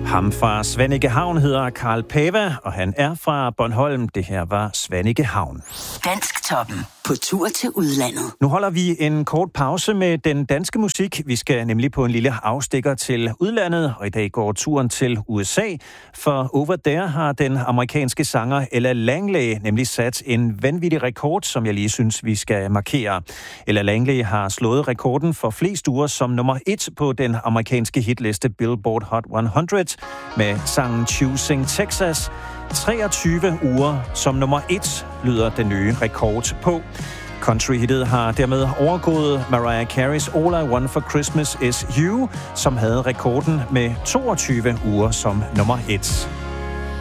Ham fra Svanikehavn hedder Karl Pava, og han er fra Bornholm. Det her var Svanikehavn. Dansktoppen på tur til udlandet. Nu holder vi en kort pause med den danske musik. Vi skal nemlig på en lille afstikker til udlandet, og i dag går turen til USA. For over there har den amerikanske sanger Ella Langley nemlig sat en vanvittig rekord, som jeg lige synes, vi skal markere. Ella Langley har slået rekorden for flest uger som nummer 1 på den amerikanske hitliste Billboard Hot 100 med sangen Choosing Texas. 23 uger som nummer 1 lyder den nye rekord på. Country-hittet har dermed overgået Mariah Careys All I Want for Christmas Is You, som havde rekorden med 22 uger som nummer 1.